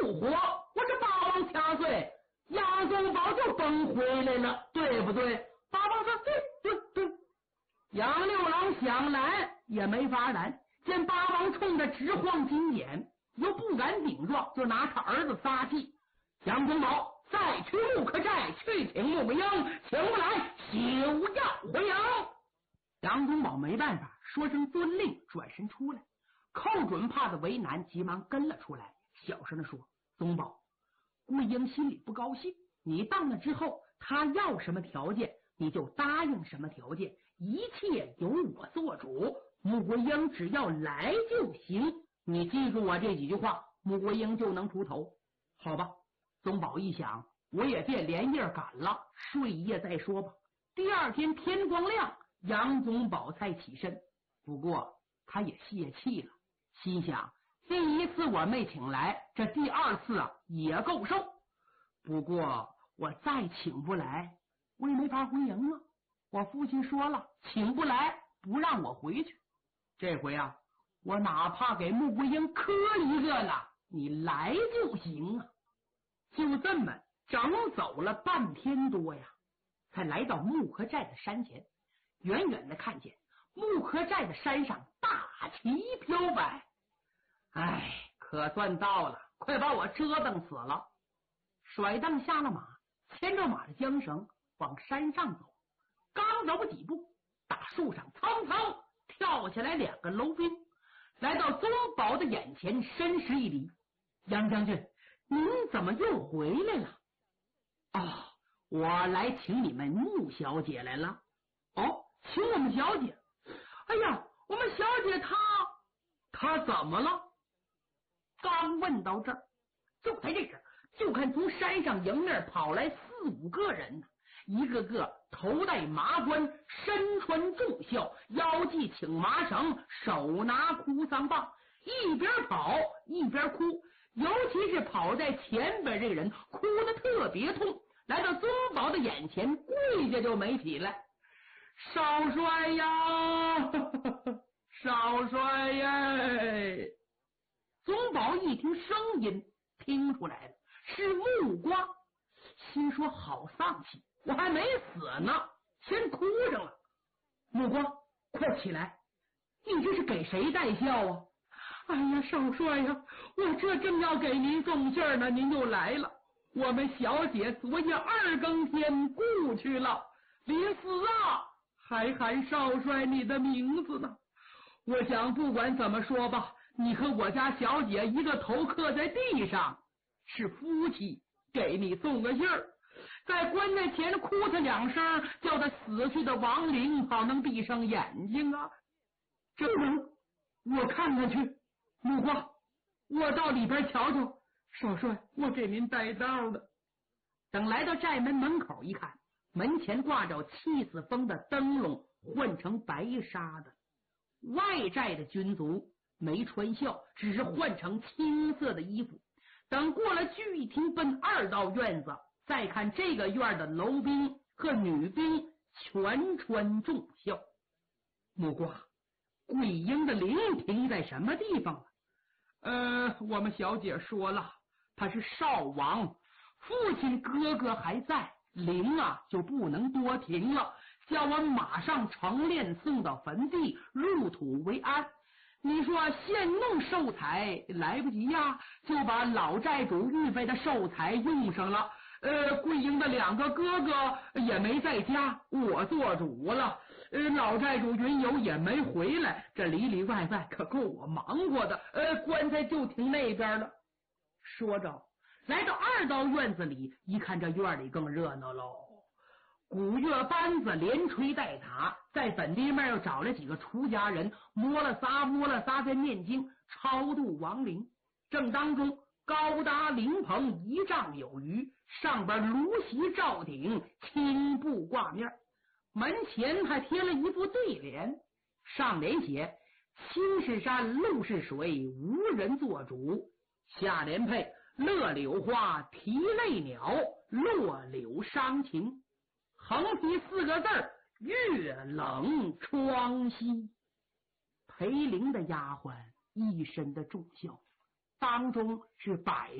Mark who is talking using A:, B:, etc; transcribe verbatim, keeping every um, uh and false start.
A: 火，我这八王掐碎，杨宗保就崩回来了，对不对？八王说对对对。杨六郎想拦也没法拦，见八王冲着直晃金眼，又不敢顶撞，就拿他儿子撒气。杨宗保再去木刻寨去请穆桂英，请不来休要回营。杨宗保没办法，说声遵令，转身出来。寇准怕的为难，急忙跟了出来，小声的说：宗保，桂英心里不高兴，你到那之后，他要什么条件你就答应什么条件，一切由我做主，穆桂英只要来就行。你记住我这几句话，穆桂英就能出头，好吧？宗保一想，我也别连夜赶了，睡一夜再说吧。第二天天光亮，杨宗保才起身，不过他也泄气了，心想第一次我没请来，这第二次啊也够受，不过我再请不来，我也没法回营啊。我父亲说了，请不来不让我回去，这回啊我哪怕给穆桂英磕一个了，你来就行啊。就这么整走了半天多呀，才来到木刻寨的山前。远远的看见木刻寨的山上大旗飘摆，哎，可算到了，快把我折腾死了。甩蹬下了马，牵着马的缰绳往山上走，刚走几步，大树上苍苍跳下来两个楼兵，来到宗保的眼前，深施一礼：杨将军，您怎么又回来了？哦，我来请你们穆小姐来了。哦，请我们小姐？哎呀，我们小姐她她怎么了？刚问到这儿，就在这时，就看从山上迎面跑来四五个人呢，一个个头戴麻冠，身穿重孝，腰系请麻绳，手拿哭丧棒，一边跑一边哭，尤其是跑在前边这个人哭得特别痛，来到宗保的眼前跪下就没起来。少帅呀，少帅呀！宗保一听声音，听出来了是木瓜，心说好丧气，我还没死呢，先哭上了。木瓜，快起来，你这是给谁带孝啊？哎呀，少帅呀，我这正要给您送信呢，您就来了。我们小姐昨夜二更天故去了，临死啊还喊少帅你的名字呢。我想不管怎么说吧，你和我家小姐一个头磕在地上，是夫妻，给你送个信儿，在棺材前哭他两声，叫他死去的亡灵好能闭上眼睛啊。这能，我看看去。木瓜，我到里边瞧瞧。少帅，我给您带道的。等来到寨门门口一看，门前挂着气死风的灯笼，混成白纱的。外寨的军卒没穿孝，只是换成青色的衣服。等过了聚义厅，奔二道院子，再看这个院的楼兵和女兵全穿重孝。木瓜，桂英的灵停在什么地方了？呃，我们小姐说了，他是少王，父亲哥哥还在，灵啊就不能多停了，叫我马上成殓送到坟地，入土为安。你说现弄寿材来不及呀，就把老寨主预备的寿材用上了。呃，桂英的两个哥哥也没在家，我做主了。呃，老寨主云游也没回来，这里里外外可够我忙活的。呃，棺材就停那边了。说着，来到二道院子里，一看这院里更热闹喽。古乐班子连吹带打，在本地面又找了几个出家人，摸了仨摸了仨在念经超度亡灵。正当中，高搭灵棚一丈有余，上边炉席罩顶，青布挂面，门前还贴了一副对联，上联写青是山路是水无人做主，下联配乐柳花啼泪鸟落柳伤情，横批四个字儿月冷窗稀。陪灵的丫鬟一身的重孝，当中是百